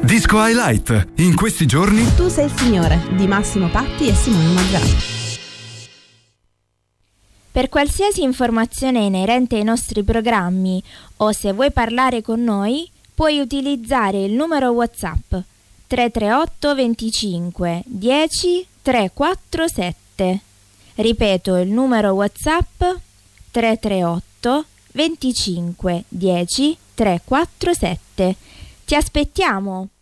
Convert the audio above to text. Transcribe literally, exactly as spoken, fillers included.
Disco Highlight. In questi giorni Tu sei il Signore di Massimo Patti e Simone Mazzara. Per qualsiasi informazione inerente ai nostri programmi o se vuoi parlare con noi, puoi utilizzare il numero WhatsApp tre tre otto venticinque dieci trecentoquarantasette. Ripeto il numero WhatsApp tre tre otto venticinque dieci trecentoquarantasette. Ti aspettiamo!